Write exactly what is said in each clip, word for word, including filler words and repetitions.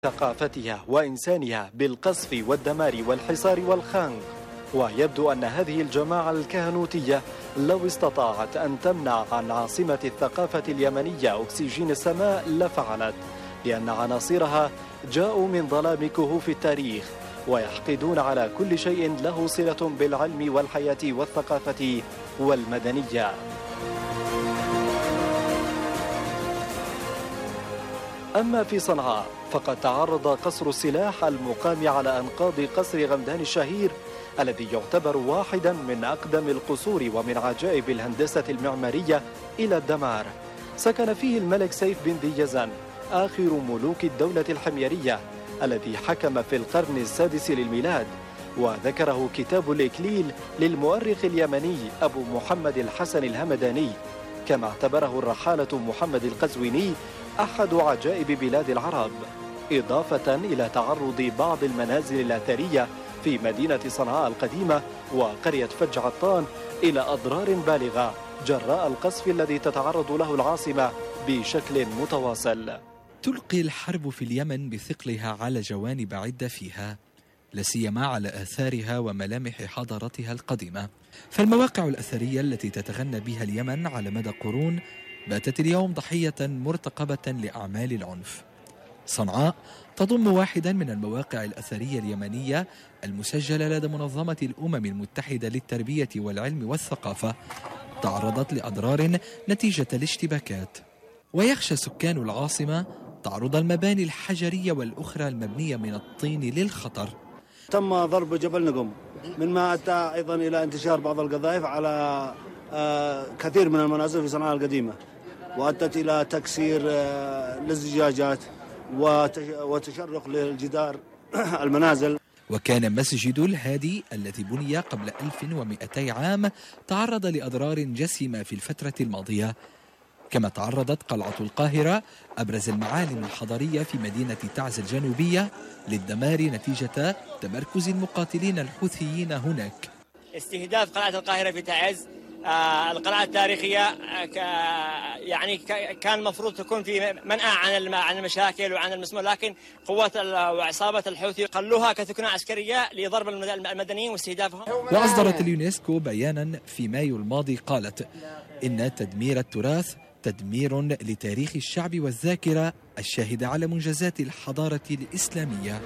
ثقافتها وإنسانها بالقصف والدمار والحصار والخنق. ويبدو أن هذه الجماعة الكهنوتية لو استطاعت أن تمنع عن عاصمة الثقافة اليمنية أكسجين السماء لفعلت، لأن عناصرها جاءوا من ظلام كهوف التاريخ ويحقدون على كل شيء له صلة بالعلم والحياة والثقافة والمدنية. أما في صنعاء فقد تعرض قصر السلاح المقام على أنقاض قصر غمدان الشهير الذي يعتبر واحدا من أقدم القصور ومن عجائب الهندسة المعمارية إلى الدمار. سكن فيه الملك سيف بن ذي يزن آخر ملوك الدولة الحميرية الذي حكم في القرن السادس للميلاد، وذكره كتاب الإكليل للمؤرخ اليمني أبو محمد الحسن الهمداني، كما اعتبره الرحالة محمد القزويني أحد عجائب بلاد العرب، إضافة إلى تعرض بعض المنازل الأثرية في مدينة صنعاء القديمة وقرية فج عطان إلى أضرار بالغة جراء القصف الذي تتعرض له العاصمة بشكل متواصل. تلقي الحرب في اليمن بثقلها على جوانب عدة فيها، لاسيما على آثارها وملامح حضارتها القديمة. فالمواقع الأثرية التي تتغنى بها اليمن على مدى قرون باتت اليوم ضحية مرتقبة لأعمال العنف. صنعاء تضم واحدا من المواقع الأثرية اليمنية المسجلة لدى منظمة الأمم المتحدة للتربية والعلم والثقافة، تعرضت لأضرار نتيجة الاشتباكات. ويخشى سكان العاصمة تعرض المباني الحجرية والأخرى المبنية من الطين للخطر. تم ضرب جبل نقم، من ما أتى أيضا إلى انتشار بعض القذائف على كثير من المنازل في صنعاء القديمة، وأدت إلى تكسير للزجاجات وتشرخ للجدار المنازل. وكان مسجد الهادي الذي بني قبل ألف ومئتي عام تعرض لأضرار جسيمة في الفترة الماضية، كما تعرضت قلعة القاهرة أبرز المعالم الحضارية في مدينة تعز الجنوبية للدمار نتيجة تمركز المقاتلين الحوثيين هناك. استهداف قلعة القاهرة في تعز، آه القلعة التاريخية، آه يعني كان المفروض تكون في منأى عن عن المشاكل وعن المسموح، لكن قوات وعصابة الحوثي قلوها كثكنة عسكرية لضرب المدنيين واستهدافهم. وأصدرت اليونسكو بيانا في مايو الماضي قالت إن تدمير التراث تدمير لتاريخ الشعب والذاكرة الشاهدة على منجزات الحضارة الإسلامية.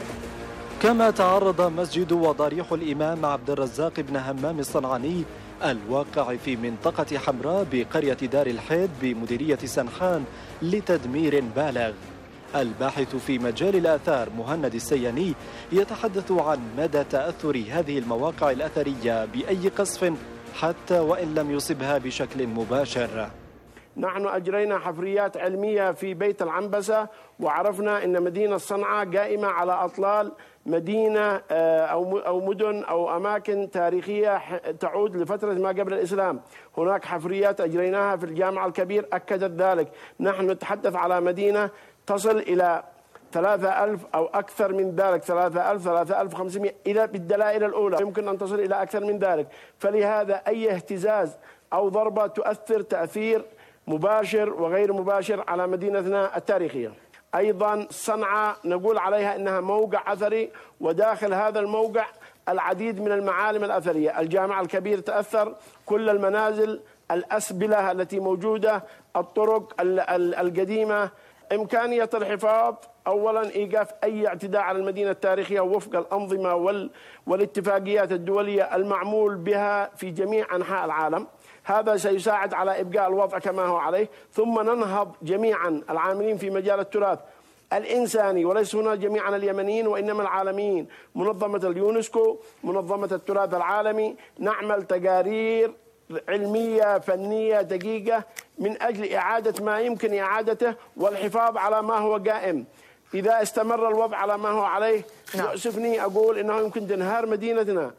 كما تعرض مسجد وضريح الإمام عبد الرزاق بن همام الصنعاني الواقع في منطقة حمراء بقرية دار الحيد بمديرية سنحان لتدمير بالغ. الباحث في مجال الآثار مهند السياني يتحدث عن مدى تأثر هذه المواقع الأثرية بأي قصف حتى وإن لم يصبها بشكل مباشر. نحن أجرينا حفريات علمية في بيت العنبسة، وعرفنا أن مدينة صنعاء قائمة على أطلال مدينة أو مدن أو أماكن تاريخية تعود لفترة ما قبل الإسلام. هناك حفريات أجريناها في الجامع الكبير أكدت ذلك. نحن نتحدث على مدينة تصل إلى ثلاثة ألف أو أكثر من ذلك، ثلاثة ألف ثلاثة آلاف وخمسمائة إلى بالدلائل الأولى، يمكن أن تصل إلى أكثر من ذلك. فلهذا أي اهتزاز أو ضربة تؤثر تأثير مباشر وغير مباشر على مدينتنا التاريخية. أيضا صنعاء نقول عليها أنها موقع أثري، وداخل هذا الموقع العديد من المعالم الأثرية. الجامع الكبير تأثر، كل المنازل، الأسبلة التي موجودة، الطرق القديمة. إمكانية الحفاظ أولا إيقاف أي اعتداء على المدينة التاريخية وفق الأنظمة والاتفاقيات الدولية المعمول بها في جميع أنحاء العالم. هذا سيساعد على إبقاء الوضع كما هو عليه. ثم ننهض جميعا العاملين في مجال التراث الإنساني، وليس هنا جميعا اليمنيين وإنما العالميين، منظمة اليونسكو، منظمة التراث العالمي، نعمل تقارير علمية فنية دقيقة من أجل إعادة ما يمكن إعادته والحفاظ على ما هو قائم. إذا استمر الوضع على ما هو عليه يؤسفني أقول إنه يمكن تنهار مدينتنا.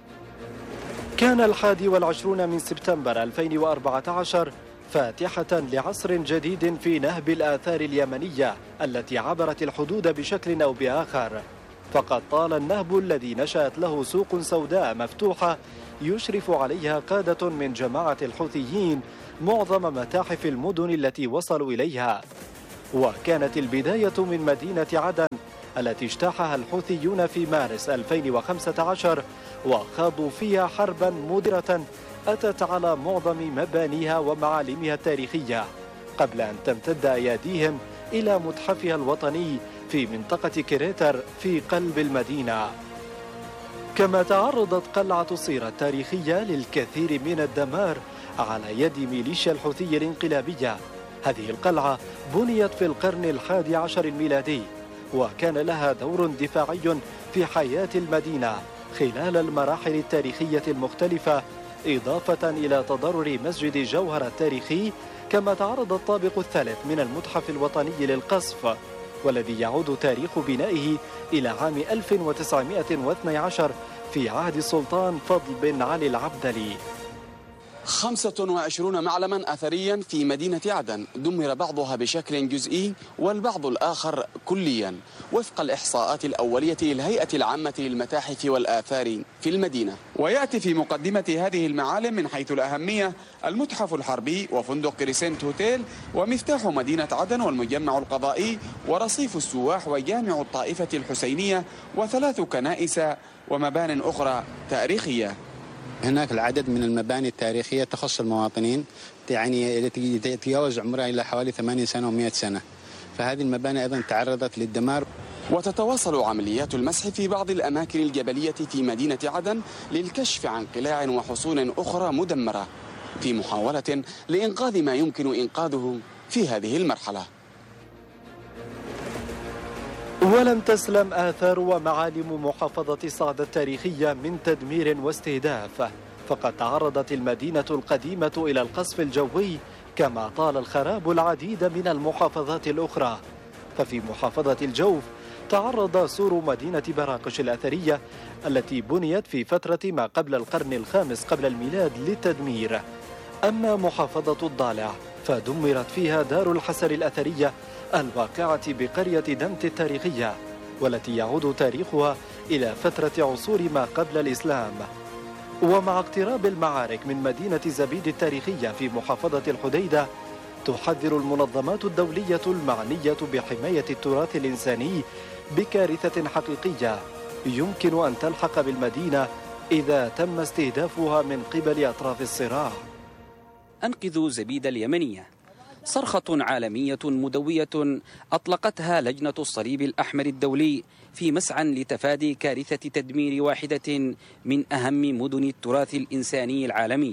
كان الحادي والعشرون من سبتمبر ألفين وأربعة عشر فاتحة لعصر جديد في نهب الآثار اليمنية التي عبرت الحدود بشكل أو بآخر. فقد طال النهب الذي نشأت له سوق سوداء مفتوحة يشرف عليها قادة من جماعة الحوثيين معظم متاحف المدن التي وصلوا إليها. وكانت البداية من مدينة عدن التي اجتاحها الحوثيون في مارس ألفين وخمسة عشر وخاضوا فيها حربا مدرة أتت على معظم مبانيها ومعالمها التاريخية قبل أن تمتد أياديهم إلى متحفها الوطني في منطقة كريتر في قلب المدينة. كما تعرضت قلعة صيرة التاريخية للكثير من الدمار على يد ميليشيا الحوثي الانقلابية. هذه القلعة بنيت في القرن الحادي عشر الميلادي وكان لها دور دفاعي في حياة المدينة خلال المراحل التاريخية المختلفة، إضافة إلى تضرر مسجد جوهر التاريخي. كما تعرض الطابق الثالث من المتحف الوطني للقصف والذي يعود تاريخ بنائه إلى عام ألف وتسعمائة واثني عشر في عهد السلطان فضل بن علي العبدلي. خمسة وعشرين معلما أثريا في مدينة عدن دمر بعضها بشكل جزئي والبعض الآخر كليا وفق الإحصاءات الأولية للهيئة العامة للمتاحف والآثار في المدينة. ويأتي في مقدمة هذه المعالم من حيث الأهمية المتحف الحربي وفندق كريسنت هوتيل ومفتاح مدينة عدن والمجمع القضائي ورصيف السواح وجامع الطائفة الحسينية وثلاث كنائس ومبان أخرى تاريخية. هناك العدد من المباني التاريخية تخص المواطنين يعني التي يتجاوز عمرها إلى حوالي ثمانين سنة ومئة سنة، فهذه المباني أيضا تعرضت للدمار. وتتواصل عمليات المسح في بعض الأماكن الجبلية في مدينة عدن للكشف عن قلاع وحصون أخرى مدمرة في محاولة لإنقاذ ما يمكن إنقاذه في هذه المرحلة. ولم تسلم آثار ومعالم محافظة صعدة التاريخية من تدمير واستهداف، فقد تعرضت المدينة القديمة إلى القصف الجوي كما طال الخراب العديد من المحافظات الأخرى. ففي محافظة الجوف تعرض سور مدينة براقش الأثرية التي بنيت في فترة ما قبل القرن الخامس قبل الميلاد للتدمير. أما محافظة الضالع فدمرت فيها دار الحسر الأثرية الواقعة بقرية دمت التاريخية والتي يعود تاريخها إلى فترة عصور ما قبل الإسلام. ومع اقتراب المعارك من مدينة زبيد التاريخية في محافظة الحديدة تحذر المنظمات الدولية المعنية بحماية التراث الإنساني بكارثة حقيقية يمكن أن تلحق بالمدينة إذا تم استهدافها من قبل أطراف الصراع. أنقذوا زبيد اليمنية، صرخة عالمية مدوية أطلقتها لجنة الصليب الأحمر الدولي في مسعى لتفادي كارثة تدمير واحدة من أهم مدن التراث الإنساني العالمي.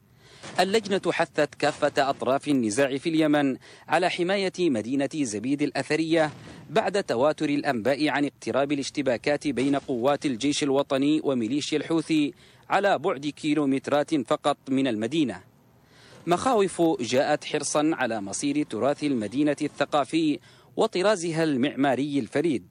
اللجنة حثت كافة أطراف النزاع في اليمن على حماية مدينة زبيد الأثرية بعد تواتر الأنباء عن اقتراب الاشتباكات بين قوات الجيش الوطني وميليشيا الحوثي على بعد كيلومترات فقط من المدينة. مخاوف جاءت حرصا على مصير تراث المدينة الثقافي وطرازها المعماري الفريد.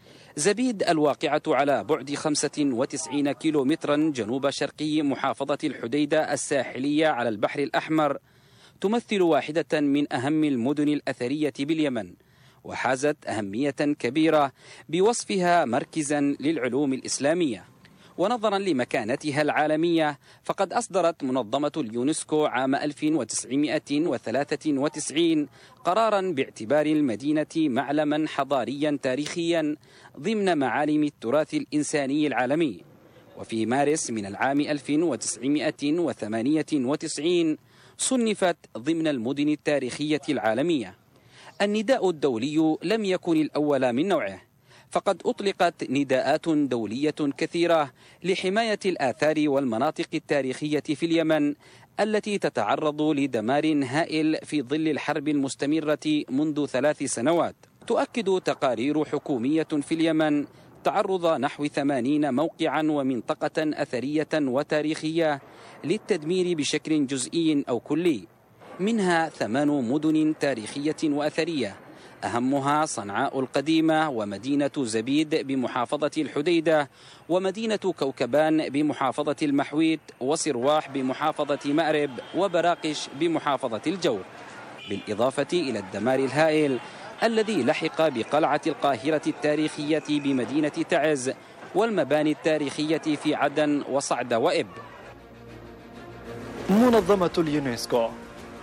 زبيد الواقعة على بعد خمسة وتسعين كيلومترا جنوب شرقي محافظة الحديدة الساحلية على البحر الأحمر تمثل واحدة من أهم المدن الأثرية باليمن، وحازت أهمية كبيرة بوصفها مركزا للعلوم الإسلامية. ونظرا لمكانتها العالمية فقد أصدرت منظمة اليونسكو عام ألف وتسعمائة وثلاثة وتسعين قرارا باعتبار المدينة معلما حضاريا تاريخيا ضمن معالم التراث الإنساني العالمي. وفي مارس من العام ألف وتسعمائة وثمانية وتسعين صنفت ضمن المدن التاريخية العالمية. النداء الدولي لم يكن الأول من نوعه، فقد أطلقت نداءات دولية كثيرة لحماية الآثار والمناطق التاريخية في اليمن التي تتعرض لدمار هائل في ظل الحرب المستمرة منذ ثلاث سنوات. تؤكد تقارير حكومية في اليمن تعرض نحو ثمانين موقعا ومنطقة أثرية وتاريخية للتدمير بشكل جزئي أو كلي، منها ثمان مدن تاريخية وأثرية أهمها صنعاء القديمة ومدينة زبيد بمحافظة الحديدة ومدينة كوكبان بمحافظة المحويت وصرواح بمحافظة مأرب وبراقش بمحافظة الجوف، بالإضافة إلى الدمار الهائل الذي لحق بقلعة القاهرة التاريخية بمدينة تعز والمباني التاريخية في عدن وصعد وإب. منظمة اليونسكو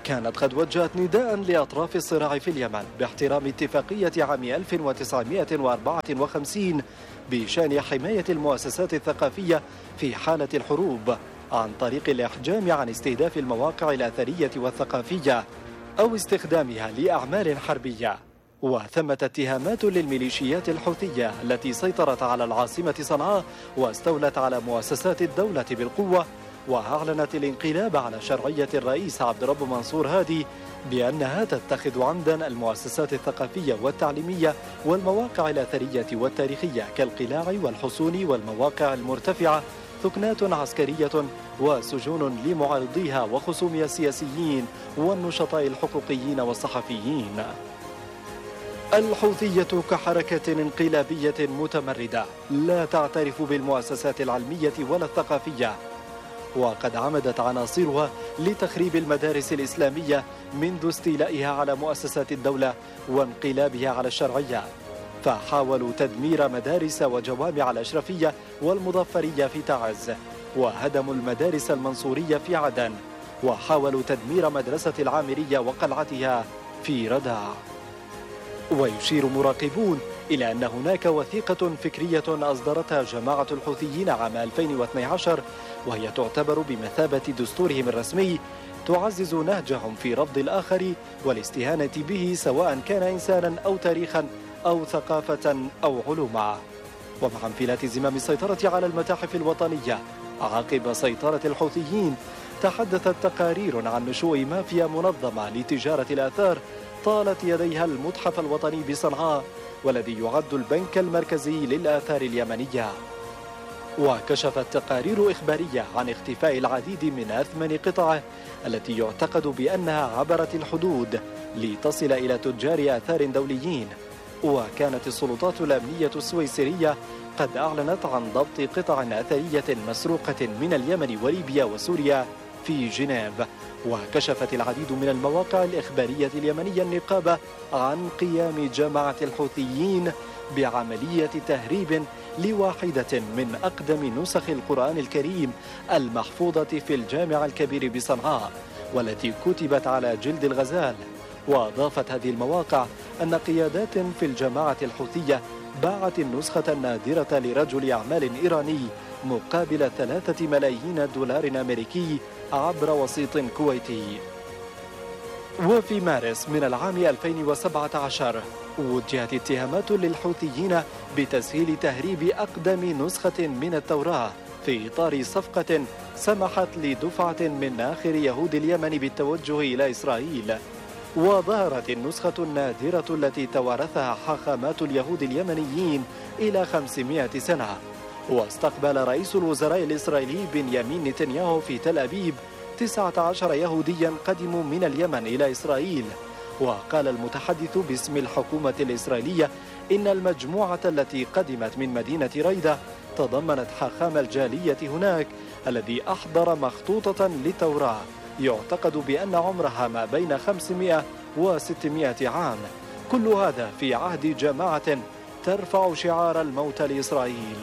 كانت قد وجهت نداء لأطراف الصراع في اليمن باحترام اتفاقية عام ألف وتسعمائة وأربعة وخمسين بشأن حماية المؤسسات الثقافية في حالة الحروب عن طريق الإحجام عن استهداف المواقع الأثرية والثقافية أو استخدامها لأعمال حربية. وثمة اتهامات للميليشيات الحوثية التي سيطرت على العاصمة صنعاء واستولت على مؤسسات الدولة بالقوة، وأعلنت الانقلاب على شرعية الرئيس عبد الرب منصور هادي بأنها تتخذ عمدا المؤسسات الثقافية والتعليمية والمواقع الأثرية والتاريخية كالقلاع والحصون والمواقع المرتفعة ثكنات عسكرية وسجون لمعارضيها وخصومها السياسيين والنشطاء الحقوقيين والصحفيين. الحوثية كحركة انقلابية متمردة لا تعترف بالمؤسسات العلمية ولا الثقافية، وقد عمدت عناصرها لتخريب المدارس الإسلامية منذ استيلائها على مؤسسات الدولة وانقلابها على الشرعية، فحاولوا تدمير مدارس وجوامع الأشرفية والمظفرية في تعز، وهدموا المدارس المنصورية في عدن، وحاولوا تدمير مدرسة العامرية وقلعتها في رداع. ويشير مراقبون إلى أن هناك وثيقة فكرية أصدرتها جماعة الحوثيين عام ألفين واثني عشر، وهي تعتبر بمثابة دستورهم الرسمي، تعزز نهجهم في رفض الآخر والاستهانة به سواء كان إنسانا أو تاريخا أو ثقافة أو علوما. ومع انفلات زمام السيطرة على المتاحف الوطنية عقب سيطرة الحوثيين، تحدثت تقارير عن نشوء مافيا منظمة لتجارة الآثار طالت يديها المتحف الوطني بصنعاء، والذي يعد البنك المركزي للآثار اليمنية. وكشفت تقارير إخبارية عن اختفاء العديد من أثمن قطعه التي يعتقد بأنها عبرت الحدود لتصل إلى تجار آثار دوليين. وكانت السلطات الأمنية السويسرية قد أعلنت عن ضبط قطع أثرية مسروقة من اليمن وليبيا وسوريا في جنيف. وكشفت العديد من المواقع الإخبارية اليمنية النقابة عن قيام جماعة الحوثيين بعملية تهريب لواحدة من أقدم نسخ القرآن الكريم المحفوظة في الجامع الكبير بصنعاء، والتي كتبت على جلد الغزال. وأضافت هذه المواقع أن قيادات في الجماعة الحوثية باعت النسخة النادرة لرجل أعمال إيراني مقابل ثلاثة ملايين دولار أمريكي عبر وسيط كويتي. وفي مارس من العام ألفين وسبعة عشر وجهت اتهامات للحوثيين بتسهيل تهريب أقدم نسخة من التوراة في إطار صفقة سمحت لدفعة من آخر يهود اليمن بالتوجه إلى إسرائيل. وظهرت النسخة النادرة التي توارثها حاخامات اليهود اليمنيين إلى خمسمائة سنة. واستقبل رئيس الوزراء الإسرائيلي بنيامين نتنياهو في تل أبيب تسعة عشر يهوديا قدموا من اليمن إلى إسرائيل. وقال المتحدث باسم الحكومة الإسرائيلية إن المجموعة التي قدمت من مدينة ريدة تضمنت حاخام الجالية هناك الذي أحضر مخطوطة للتوراة يعتقد بأن عمرها ما بين خمسمائة وستمائة عام. كل هذا في عهد جماعة ترفع شعار الموت لإسرائيل.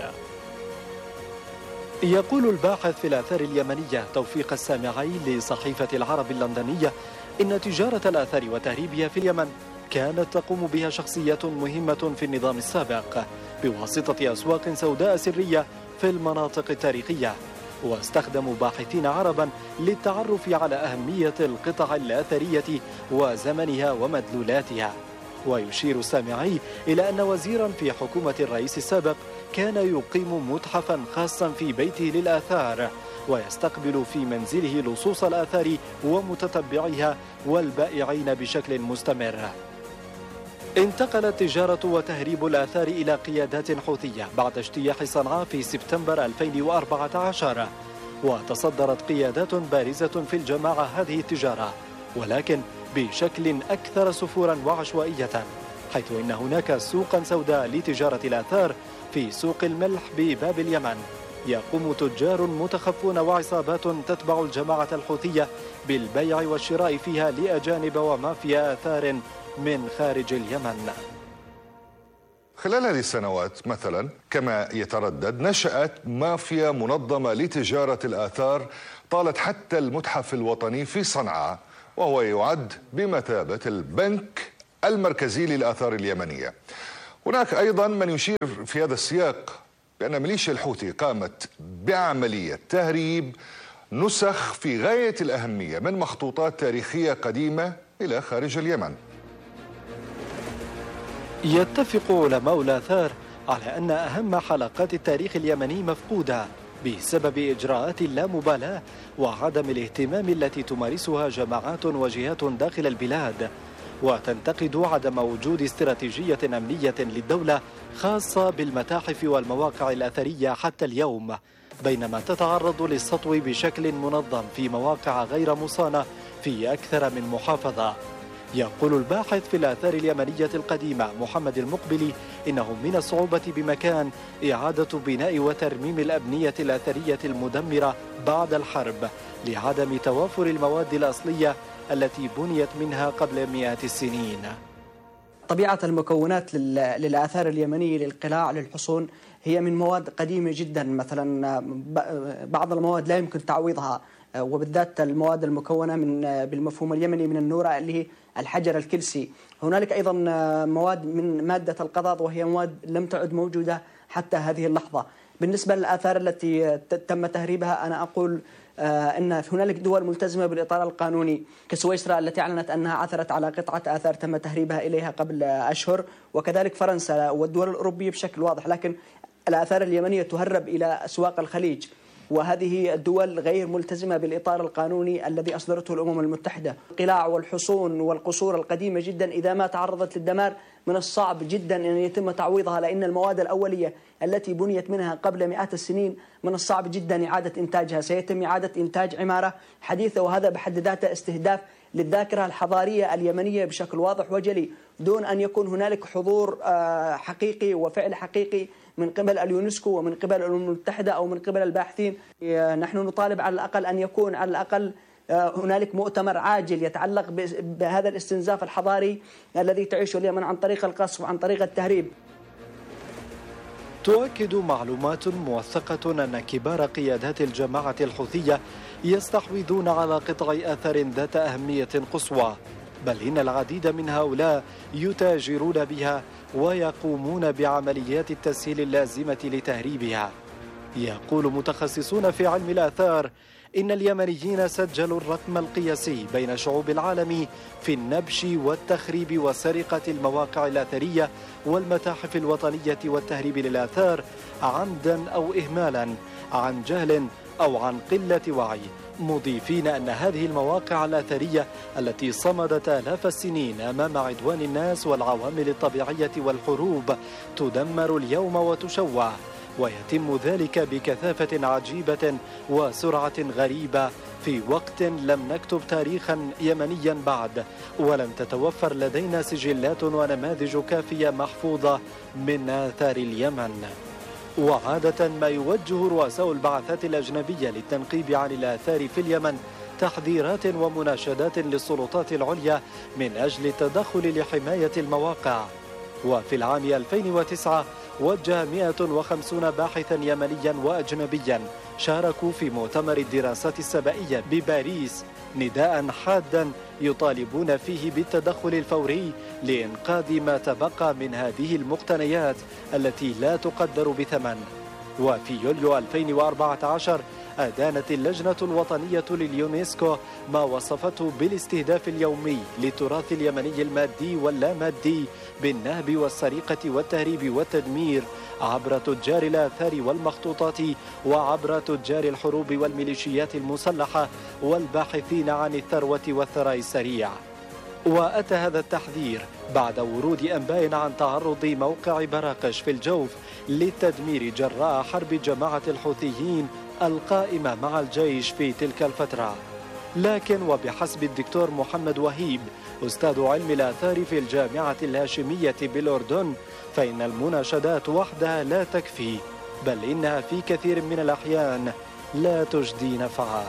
يقول الباحث في الآثار اليمنية توفيق السامعي لصحيفة العرب اللندنية إن تجارة الآثار وتهريبها في اليمن كانت تقوم بها شخصيات مهمة في النظام السابق بواسطة أسواق سوداء سرية في المناطق التاريخية. واستخدموا باحثين عربا للتعرف على أهمية القطع الآثرية وزمنها ومدلولاتها. ويشير السامعي إلى أن وزيرا في حكومة الرئيس السابق كان يقيم متحفا خاصا في بيته للآثار ويستقبل في منزله لصوص الآثار ومتتبعيها والبائعين بشكل مستمر. انتقلت تجارة وتهريب الآثار إلى قيادات حوثية بعد اجتياح صنعاء في سبتمبر ألفين وأربعة عشر، وتصدرت قيادات بارزة في الجماعة هذه التجارة، ولكن بشكل أكثر سفورا وعشوائية، حيث إن هناك سوقا سوداء لتجارة الآثار في سوق الملح بباب اليمن يقوم تجار متخفون وعصابات تتبع الجماعة الحوثية بالبيع والشراء فيها لأجانب ومافيا آثار من خارج اليمن. خلال هذه السنوات مثلا كما يتردد نشأت مافيا منظمة لتجارة الآثار طالت حتى المتحف الوطني في صنعاء، وهو يعد بمثابة البنك المركزي للآثار اليمنية. هناك أيضا من يشير في هذا السياق بأن ميليشيا الحوثي قامت بعملية تهريب نسخ في غاية الأهمية من مخطوطات تاريخية قديمة إلى خارج اليمن. يتفق علماء الآثار على أن أهم حلقات التاريخ اليمني مفقودة بسبب إجراءات اللامبالاة وعدم الاهتمام التي تمارسها جماعات وجهات داخل البلاد، وتنتقد عدم وجود استراتيجية أمنية للدولة خاصة بالمتاحف والمواقع الأثرية حتى اليوم، بينما تتعرض للسطو بشكل منظم في مواقع غير مصانة في أكثر من محافظة. يقول الباحث في الآثار اليمنية القديمة محمد المقبلي إنه من الصعوبة بمكان إعادة بناء وترميم الأبنية الأثرية المدمرة بعد الحرب لعدم توافر المواد الأصلية التي بنيت منها قبل مئات السنين. طبيعة المكونات للآثار اليمنية للقلاع للحصون هي من مواد قديمة جدا، مثلا بعض المواد لا يمكن تعويضها، وبالذات المواد المكونة من بالمفهوم اليمني من النورة اللي هي الحجر الكلسي. هنالك أيضا مواد من مادة القضاض وهي مواد لم تعد موجودة حتى هذه اللحظة. بالنسبة للآثار التي تم تهريبها أنا أقول أن هنالك دول ملتزمة بالإطار القانوني كسويسرا التي أعلنت أنها عثرت على قطعة آثار تم تهريبها إليها قبل أشهر، وكذلك فرنسا والدول الأوروبية بشكل واضح، لكن الآثار اليمنية تهرب إلى أسواق الخليج، وهذه الدول غير ملتزمة بالإطار القانوني الذي أصدرته الأمم المتحدة. القلاع والحصون والقصور القديمة جدا إذا ما تعرضت للدمار من الصعب جدا أن يتم تعويضها، لأن المواد الأولية التي بنيت منها قبل مئات السنين من الصعب جدا إعادة إنتاجها. سيتم إعادة إنتاج عمارة حديثة، وهذا بحد ذاته استهداف للذاكرة الحضارية اليمنية بشكل واضح وجلي، دون أن يكون هنالك حضور حقيقي وفعل حقيقي من قبل اليونسكو ومن قبل الأمم المتحدة أو من قبل الباحثين. نحن نطالب على الأقل أن يكون على الأقل هنالك مؤتمر عاجل يتعلق بهذا الاستنزاف الحضاري الذي تعيشه اليمن عن طريق القصف وعن طريق التهريب. تؤكد معلومات موثقة أن كبار قيادات الجماعة الحوثية يستحوذون على قطع آثار ذات أهمية قصوى، بل إن العديد من هؤلاء يتاجرون بها ويقومون بعمليات التسهيل اللازمة لتهريبها. يقول متخصصون في علم الآثار إن اليمنيين سجلوا الرقم القياسي بين شعوب العالم في النبش والتخريب وسرقة المواقع الأثرية والمتاحف الوطنية والتهريب للآثار عمدا أو إهمالا، عن جهل أو عن قلة وعي، مضيفين أن هذه المواقع الأثرية التي صمدت آلاف السنين أمام عدوان الناس والعوامل الطبيعية والحروب تدمر اليوم وتشوه، ويتم ذلك بكثافة عجيبة وسرعة غريبة في وقت لم نكتب تاريخا يمنيا بعد، ولم تتوفر لدينا سجلات ونماذج كافية محفوظة من آثار اليمن. وعادة ما يوجه رؤساء البعثات الأجنبية للتنقيب عن الآثار في اليمن تحذيرات ومناشدات للسلطات العليا من أجل التدخل لحماية المواقع. وفي العام ألفين وتسعة وجه مئة وخمسين باحثا يمنيا وأجنبيا شاركوا في مؤتمر الدراسات السبائية بباريس نداء حادا يطالبون فيه بالتدخل الفوري لإنقاذ ما تبقى من هذه المقتنيات التي لا تقدر بثمن. وفي يوليو ألفين وأربعة عشر أدانت اللجنة الوطنية لليونسكو ما وصفته بالاستهداف اليومي للتراث اليمني المادي واللامادي بالنهب والسرقة والتهريب والتدمير عبر تجار الآثار والمخطوطات وعبر تجار الحروب والميليشيات المسلحة والباحثين عن الثروة والثراء السريع. وأتى هذا التحذير بعد ورود أنباء عن تعرض موقع براقش في الجوف للتدمير جراء حرب جماعة الحوثيين القائمة مع الجيش في تلك الفترة. لكن وبحسب الدكتور محمد وهيب أستاذ علم الآثار في الجامعة الهاشمية بالأردن، فإن المناشدات وحدها لا تكفي، بل إنها في كثير من الأحيان لا تجدي نفعا.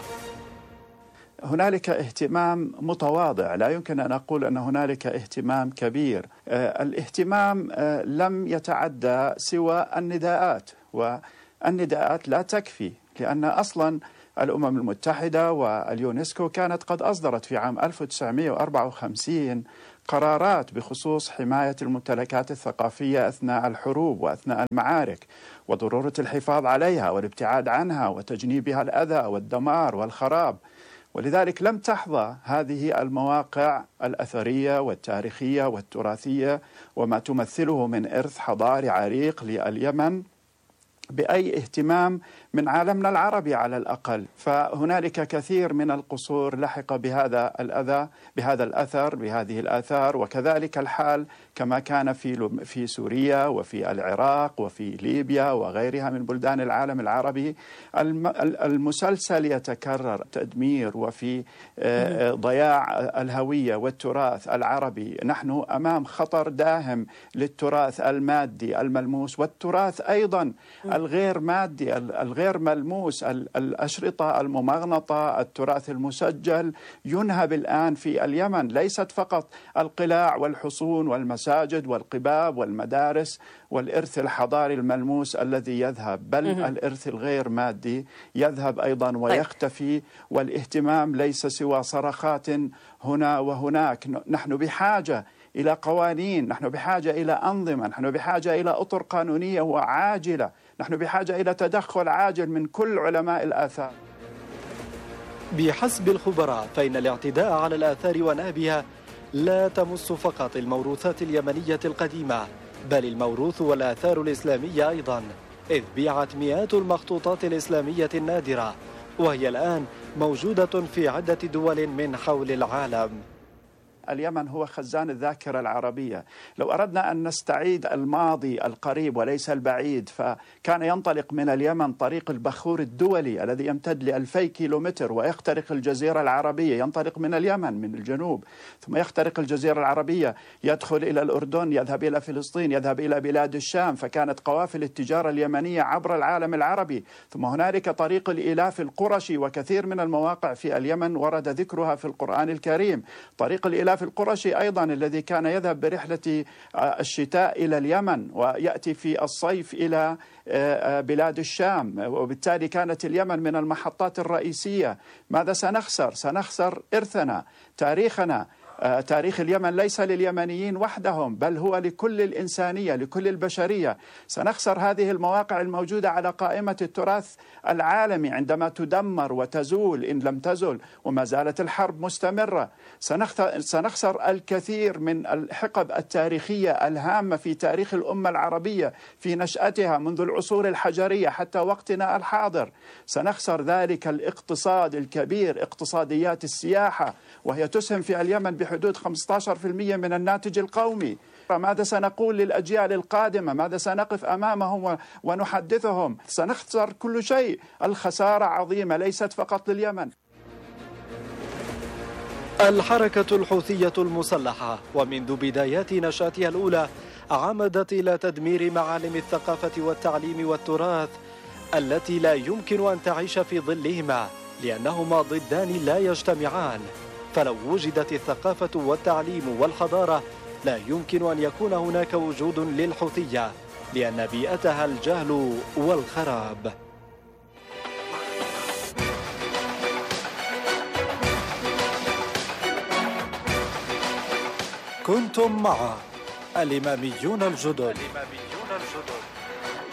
هنالك اهتمام متواضع، لا يمكن أن أقول أن هنالك اهتمام كبير. آه الاهتمام آه لم يتعدى سوى النداءات، والنداءات لا تكفي، لأن أصلا الأمم المتحدة واليونسكو كانت قد أصدرت في عام ألف وتسعمئة وأربعة وخمسين قرارات بخصوص حماية الممتلكات الثقافية أثناء الحروب وأثناء المعارك، وضرورة الحفاظ عليها والابتعاد عنها وتجنيبها الأذى والدمار والخراب. ولذلك لم تحظى هذه المواقع الأثرية والتاريخية والتراثية وما تمثله من إرث حضاري عريق لليمن بأي اهتمام من عالمنا العربي على الأقل. فهنالك كثير من القصور لحق بهذا الأذى بهذا الأثر بهذه الآثار، وكذلك الحال كما كان في في سوريا وفي العراق وفي ليبيا وغيرها من بلدان العالم العربي. المسلسل يتكرر تدمير وفي ضياع الهوية والتراث العربي. نحن أمام خطر داهم للتراث المادي الملموس والتراث أيضا الغير مادي الغير ملموس، الأشرطة الممغنطة، التراث المسجل ينهب الآن في اليمن. ليست فقط القلاع والحصون والمساجد والقباب والمدارس والإرث الحضاري الملموس الذي يذهب، بل الإرث الغير مادي يذهب أيضا ويختفي، والاهتمام ليس سوى صرخات هنا وهناك. نحن بحاجة إلى قوانين، نحن بحاجة إلى أنظمة، نحن بحاجة إلى أطر قانونية وعاجلة، نحن بحاجة إلى تدخل عاجل من كل علماء الآثار. بحسب الخبراء فإن الاعتداء على الآثار ونهبها لا تمس فقط الموروثات اليمنية القديمة، بل الموروث والآثار الإسلامية أيضا، إذ بيعت مئات المخطوطات الإسلامية النادرة، وهي الآن موجودة في عدة دول من حول العالم. اليمن هو خزان الذاكرة العربية. لو أردنا أن نستعيد الماضي القريب وليس البعيد، فكان ينطلق من اليمن طريق البخور الدولي الذي يمتد لألفي كيلومتر ويخترق الجزيرة العربية. ينطلق من اليمن من الجنوب ثم يخترق الجزيرة العربية، يدخل إلى الأردن، يذهب إلى فلسطين، يذهب إلى بلاد الشام. فكانت قوافل التجارة اليمنية عبر العالم العربي. ثم هنالك طريق الإلاف القرشي، وكثير من المواقع في اليمن ورد ذكرها في القرآن الكريم. طريق الإلاف القرشي أيضا الذي كان يذهب برحلة الشتاء إلى اليمن ويأتي في الصيف إلى بلاد الشام، وبالتالي كانت اليمن من المحطات الرئيسية. ماذا سنخسر؟ سنخسر إرثنا، تاريخنا. تاريخ اليمن ليس لليمنيين وحدهم، بل هو لكل الإنسانية، لكل البشرية. سنخسر هذه المواقع الموجودة على قائمة التراث العالمي عندما تدمر وتزول إن لم تزل، وما زالت الحرب مستمرة. سنخسر الكثير من الحقب التاريخية الهامة في تاريخ الأمة العربية في نشأتها منذ العصور الحجرية حتى وقتنا الحاضر. سنخسر ذلك الاقتصاد الكبير، اقتصاديات السياحة، وهي تسهم في اليمن بحدود خمسة عشر بالمئة من الناتج القومي. ماذا سنقول للأجيال القادمة؟ ماذا سنقف أمامهم ونحدثهم؟ سنخسر كل شيء. الخسارة عظيمة ليست فقط لليمن. الحركة الحوثية المسلحة ومنذ بدايات نشأتها الأولى عمدت إلى تدمير معالم الثقافة والتعليم والتراث التي لا يمكن أن تعيش في ظلهما، لأنهما ضدان لا يجتمعان. فلو وجدت الثقافة والتعليم والحضارة لا يمكن أن يكون هناك وجود للحوثية، لأن بيئتها الجهل والخراب. كنتم مع الإماميون الجدد.